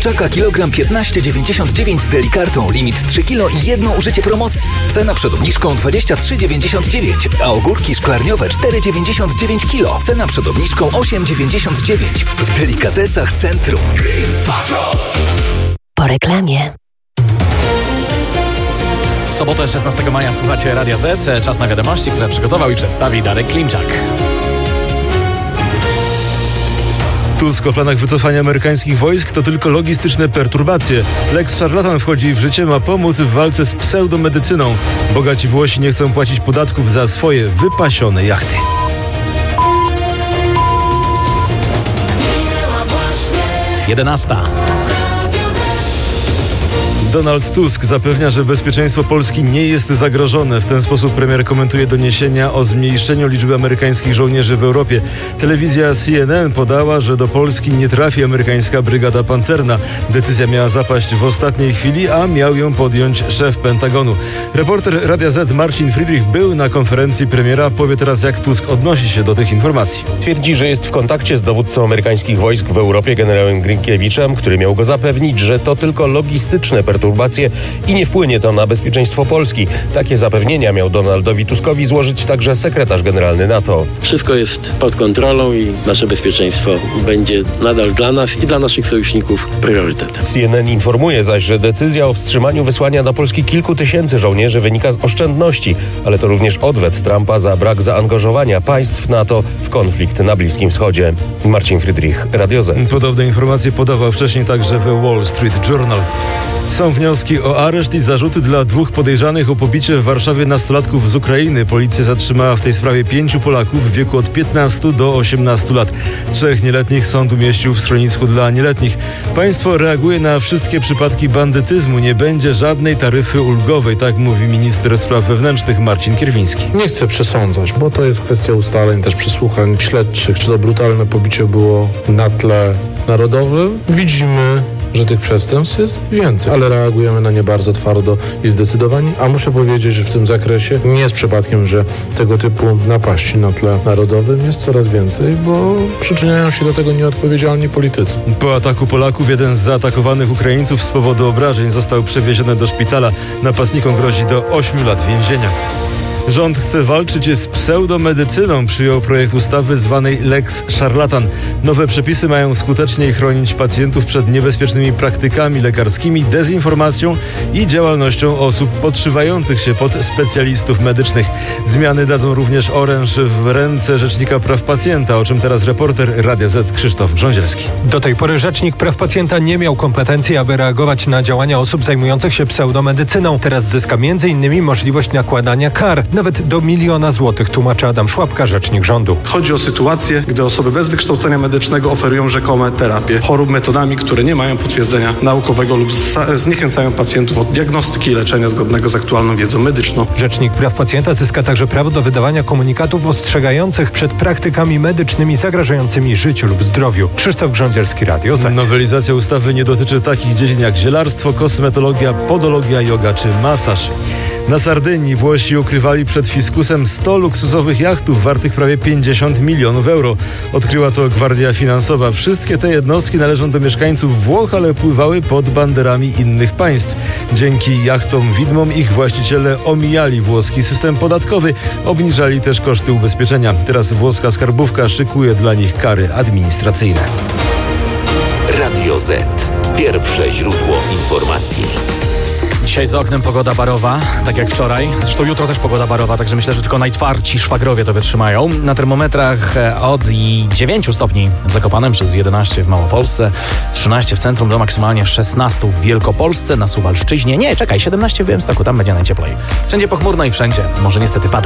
kurczaka kilogram 15,99 z Delikartą. Limit 3 kg i jedno użycie promocji. Cena przed obniżką 23,99, a ogórki szklarniowe 4,99 kg. Cena przed obniżką 8,99. W Delikatesach Centrum. Po reklamie. W sobotę 16 maja słuchacie Radia Z. Czas na wiadomości, które przygotował i przedstawi Darek Klimczak. Tusk o planach wycofania amerykańskich wojsk to tylko logistyczne perturbacje. Lex Szarlatan wchodzi w życie, ma pomóc w walce z pseudomedycyną. Bogaci Włosi nie chcą płacić podatków za swoje wypasione jachty. Jedenasta. Donald Tusk zapewnia, że bezpieczeństwo Polski nie jest zagrożone. W ten sposób premier komentuje doniesienia o zmniejszeniu liczby amerykańskich żołnierzy w Europie. Telewizja CNN podała, że do Polski nie trafi amerykańska brygada pancerna. Decyzja miała zapaść w ostatniej chwili, a miał ją podjąć szef Pentagonu. Reporter Radia Z Marcin Friedrich był na konferencji premiera. Powie teraz, jak Tusk odnosi się do tych informacji. Twierdzi, że jest w kontakcie z dowódcą amerykańskich wojsk w Europie, generałem Grinkiewiczem, który miał go zapewnić, że to tylko logistyczne perturbacje i nie wpłynie to na bezpieczeństwo Polski. Takie zapewnienia miał Donaldowi Tuskowi złożyć także sekretarz generalny NATO. Wszystko jest pod kontrolą i nasze bezpieczeństwo będzie nadal dla nas i dla naszych sojuszników priorytetem. CNN informuje zaś, że decyzja o wstrzymaniu wysłania do Polski kilku tysięcy żołnierzy wynika z oszczędności, ale to również odwet Trumpa za brak zaangażowania państw NATO w konflikt na Bliskim Wschodzie. Marcin Friedrich, Radio Z. Podobne informacje podawał wcześniej także The Wall Street Journal. Są wnioski o areszt i zarzuty dla 2 podejrzanych o pobicie w Warszawie nastolatków z Ukrainy. Policja zatrzymała w tej sprawie 5 Polaków w wieku od 15 do 18 lat. 3 nieletnich sąd umieścił w schronisku dla nieletnich. Państwo reaguje na wszystkie przypadki bandytyzmu. Nie będzie żadnej taryfy ulgowej, tak mówi minister spraw wewnętrznych Marcin Kierwiński. Nie chcę przesądzać, bo to jest kwestia ustaleń, też przesłuchań śledczych, czy to brutalne pobicie było na tle narodowym. Widzimy, że tych przestępstw jest więcej, ale reagujemy na nie bardzo twardo i zdecydowani, a muszę powiedzieć, że w tym zakresie nie jest przypadkiem, że tego typu napaści na tle narodowym jest coraz więcej, bo przyczyniają się do tego nieodpowiedzialni politycy. Po ataku Polaków jeden z zaatakowanych Ukraińców z powodu obrażeń został przewieziony do szpitala. Napastnikom grozi do 8 lat więzienia. Rząd chce walczyć z pseudomedycyną. Przyjął projekt ustawy zwanej Lex Szarlatan. Nowe przepisy mają skuteczniej chronić pacjentów przed niebezpiecznymi praktykami lekarskimi, dezinformacją i działalnością osób podszywających się pod specjalistów medycznych. Zmiany dadzą również oręż w ręce Rzecznika Praw Pacjenta, o czym teraz reporter Radia Z Krzysztof Grzązielski. Do tej pory Rzecznik Praw Pacjenta nie miał kompetencji, aby reagować na działania osób zajmujących się pseudomedycyną. Teraz zyska m.in. możliwość nakładania kar. Nawet do 1 000 000 złotych, tłumaczy Adam Szłapka, rzecznik rządu. Chodzi o sytuację, gdy osoby bez wykształcenia medycznego oferują rzekome terapie chorób metodami, które nie mają potwierdzenia naukowego lub zniechęcają pacjentów od diagnostyki i leczenia zgodnego z aktualną wiedzą medyczną. Rzecznik Praw Pacjenta zyska także prawo do wydawania komunikatów ostrzegających przed praktykami medycznymi zagrażającymi życiu lub zdrowiu. Krzysztof Grządzielski, Radio Z. Nowelizacja ustawy nie dotyczy takich dziedzin jak zielarstwo, kosmetologia, podologia, joga czy masaż. Na Sardynii Włosi ukrywali przed fiskusem 100 luksusowych jachtów wartych prawie 50 milionów euro. Odkryła to Gwardia Finansowa. Wszystkie te jednostki należą do mieszkańców Włoch, ale pływały pod banderami innych państw. Dzięki jachtom widmom ich właściciele omijali włoski system podatkowy, obniżali też koszty ubezpieczenia. Teraz włoska skarbówka szykuje dla nich kary administracyjne. Radio Z. Pierwsze źródło informacji. Dzisiaj za oknem pogoda barowa, tak jak wczoraj. Zresztą jutro też pogoda barowa, także myślę, że tylko najtwardsi szwagrowie to wytrzymają. Na termometrach od 9 stopni w Zakopanem, przez 11 w Małopolsce, 13 w centrum, do maksymalnie 16 w Wielkopolsce, na Suwalszczyźnie. Nie, czekaj, 17 w Białymstoku, tam będzie najcieplej. Wszędzie pochmurno i wszędzie może niestety padać.